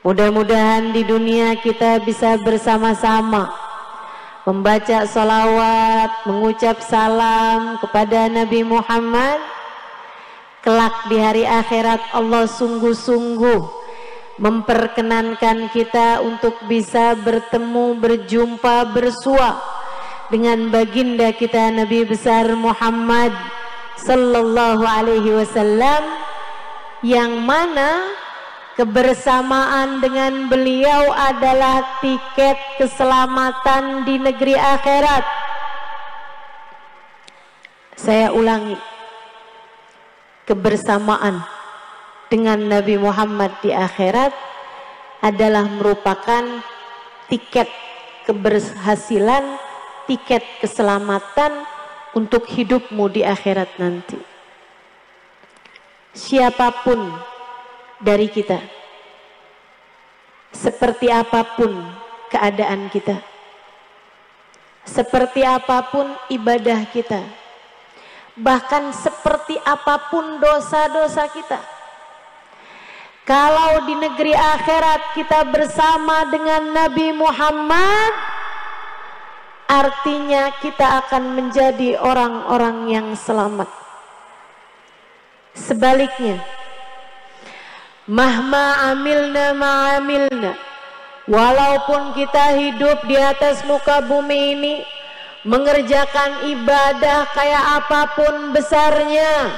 Mudah-mudahan di dunia kita bisa bersama-sama membaca salawat, mengucap salam kepada Nabi Muhammad. Kelak di hari akhirat Allah sungguh-sungguh memperkenankan kita untuk bisa bertemu, berjumpa, bersua dengan baginda kita Nabi besar Muhammad sallallahu alaihi wasallam, yang mana kebersamaan dengan beliau adalah tiket keselamatan di negeri akhirat. Saya ulangi, kebersamaan dengan Nabi Muhammad di akhirat adalah merupakan tiket keberhasilan, tiket keselamatan untuk hidupmu di akhirat nanti. Siapapun dari kita, seperti apapun keadaan kita, seperti apapun ibadah kita, bahkan seperti apapun dosa-dosa kita, kalau di negeri akhirat kita bersama dengan Nabi Muhammad, artinya kita akan menjadi orang-orang yang selamat. Sebaliknya, mahma amilna ma'amilna, walaupun kita hidup di atas muka bumi ini mengerjakan ibadah kayak apapun besarnya,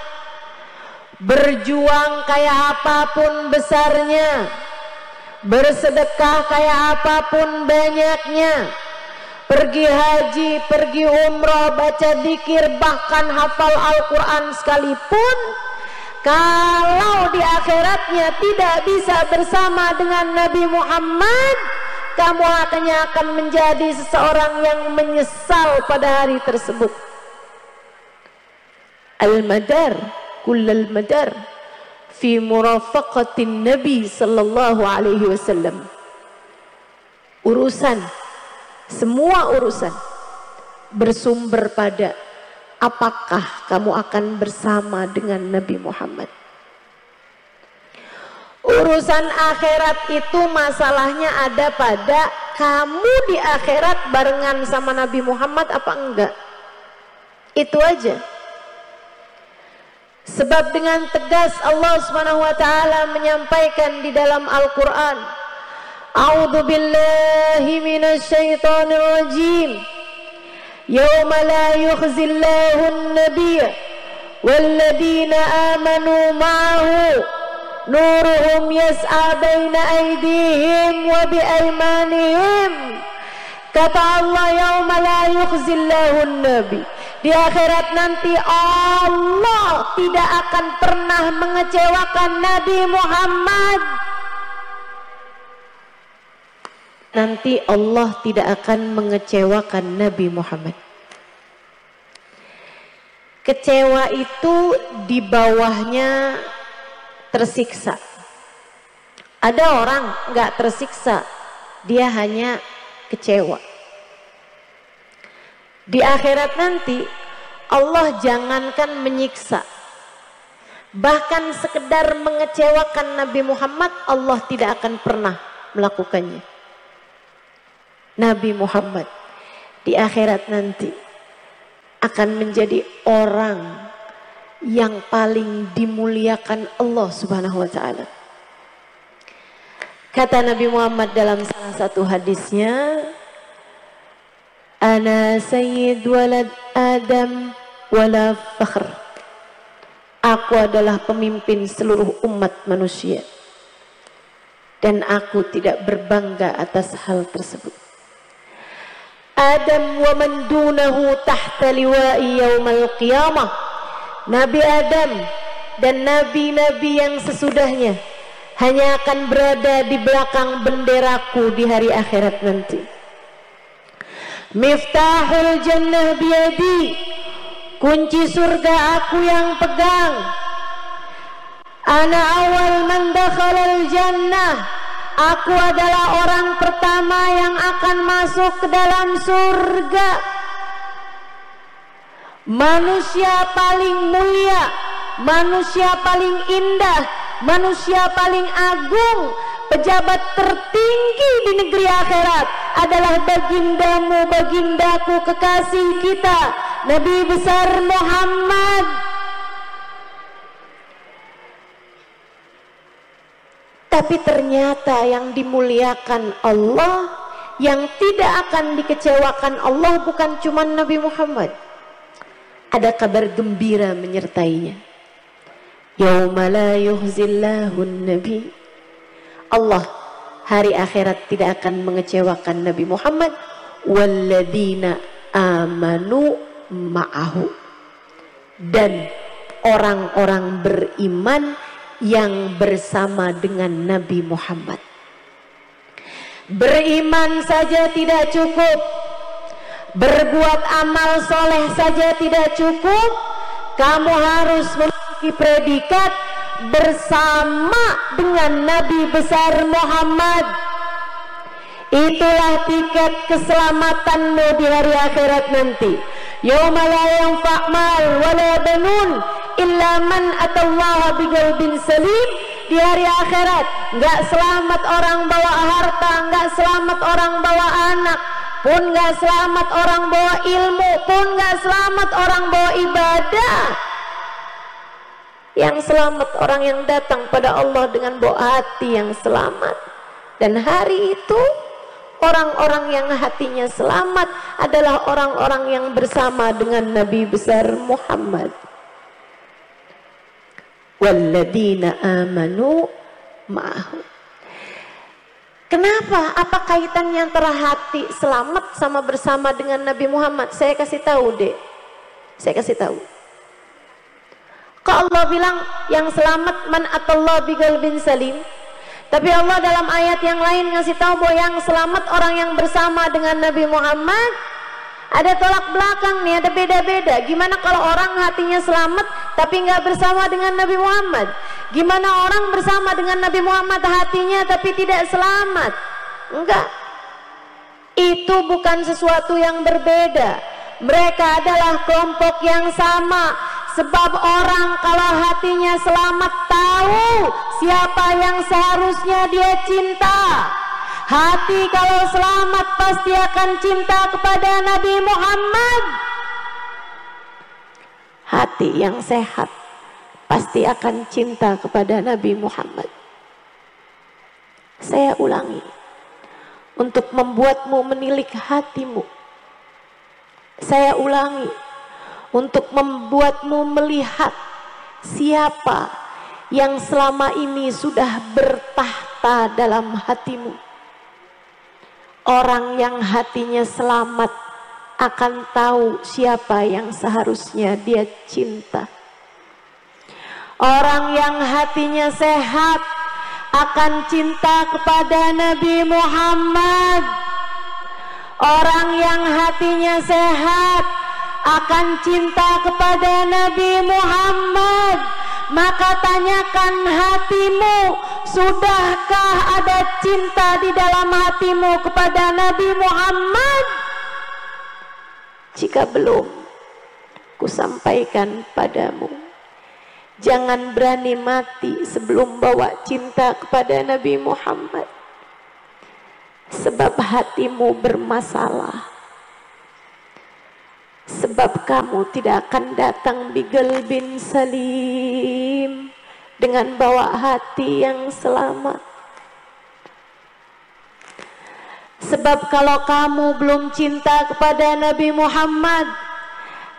berjuang kayak apapun besarnya, bersedekah kayak apapun banyaknya, pergi haji, pergi umrah, baca dzikir, bahkan hafal Al-Quran sekalipun, kalau di akhiratnya tidak bisa bersama dengan Nabi Muhammad, kamu akan menjadi seseorang yang menyesal pada hari tersebut. Al-madar, kullal madar fi murafaqatin Nabi sallallahu alaihi wasallam. Urusan, semua urusan bersumber pada apakah kamu akan bersama dengan Nabi Muhammad. Urusan akhirat itu masalahnya ada pada kamu di akhirat barengan sama Nabi Muhammad apa enggak. Itu aja. Sebab dengan tegas Allah Subhanahu wa taala menyampaikan di dalam Al-Qur'an, A'udzu billahi minasyaitonir rajim. Yauma la yukhzillahu an-nabiyya walladzina amanu ma'ahu nuruhum yas'a baina aydihim wa biaymanihim. Kata Allah, yauma la yukhzillahu an-nabi, di akhirat nanti Allah tidak akan pernah mengecewakan Nabi Muhammad. Nanti Allah tidak akan mengecewakan Nabi Muhammad. Kecewa itu di bawahnya tersiksa. Ada orang nggak tersiksa, dia hanya kecewa. Di akhirat nanti Allah jangankan menyiksa, bahkan sekedar mengecewakan Nabi Muhammad, Allah tidak akan pernah melakukannya. Nabi Muhammad di akhirat nanti akan menjadi orang yang paling dimuliakan Allah Subhanahu wa taala. Kata Nabi Muhammad dalam salah satu hadisnya, Ana sayyid walad Adam wala fakhr. Aku adalah pemimpin seluruh umat manusia dan aku tidak berbangga atas hal tersebut. Adam wa man dunahu tahta liwa'i yaumal qiyamah. Nabi Adam dan nabi-nabi yang sesudahnya hanya akan berada di belakang benderaku di hari akhirat nanti. Miftahul jannah biyadi, kunci surga aku yang pegang. Ana awal man dakhalal jannah, aku adalah orang pertama yang akan masuk ke dalam surga. Manusia paling mulia, manusia paling indah, manusia paling agung, pejabat tertinggi di negeri akhirat adalah bagindamu, bagindaku, kekasih kita, Nabi besar Muhammad. Tapi ternyata yang dimuliakan Allah, yang tidak akan dikecewakan Allah bukan cuma Nabi Muhammad. Ada kabar gembira menyertainya. Yauma la yuhzillahun nabi. Allah hari akhirat tidak akan mengecewakan Nabi Muhammad. Walladzina amanu ma'ahu. Dan orang-orang beriman yang bersama dengan Nabi Muhammad. Beriman saja tidak cukup, berbuat amal soleh saja tidak cukup. Kamu harus memiliki predikat bersama dengan Nabi besar Muhammad. Itulah tiket keselamatanmu di hari akhirat nanti. Yauma la yanfa' mal wala banun illa man atallaha biqalbin salim. Di hari akhirat nggak selamat orang bawa harta, nggak selamat orang bawa anak, pun nggak selamat orang bawa ilmu, pun nggak selamat orang bawa ibadah. Yang selamat orang yang datang pada Allah dengan bawa hati yang selamat. Dan hari itu orang-orang yang hatinya selamat adalah orang-orang yang bersama dengan Nabi besar Muhammad. Walladzina amanu ma'ahu. Kenapa? Apa kaitannya antara hati selamat sama bersama dengan Nabi Muhammad? Saya kasih tahu, Dek. Saya kasih tahu. Kok Allah bilang yang selamat man atallah biqalbin salim? Tapi Allah dalam ayat yang lain ngasih tahu bahwa yang selamat orang yang bersama dengan Nabi Muhammad. Ada tolak belakang nih, ada beda-beda. Gimana kalau orang hatinya selamat tapi nggak bersama dengan Nabi Muhammad? Gimana orang bersama dengan Nabi Muhammad hatinya tapi tidak selamat? Enggak. Itu bukan sesuatu yang berbeda. Mereka adalah kelompok yang sama. Sebab orang kalau hatinya selamat tahu siapa yang seharusnya dia cinta. Hati kalau selamat pasti akan cinta kepada Nabi Muhammad. Hati yang sehat pasti akan cinta kepada Nabi Muhammad. Saya ulangi, untuk membuatmu menilik hatimu. Saya ulangi, untuk membuatmu melihat siapa yang selama ini sudah bertahta dalam hatimu. Orang yang hatinya selamat akan tahu siapa yang seharusnya dia cinta. Orang yang hatinya sehat akan cinta kepada Nabi Muhammad. Orang yang hatinya sehat akan cinta kepada Nabi Muhammad. Maka tanyakan hatimu, sudahkah ada cinta di dalam hatimu kepada Nabi Muhammad? Jika belum, kusampaikan padamu, jangan berani mati sebelum bawa cinta kepada Nabi Muhammad. Sebab hatimu bermasalah. Sebab kamu tidak akan datang biqalbin salim, dengan bawa hati yang selamat. Sebab kalau kamu belum cinta kepada Nabi Muhammad,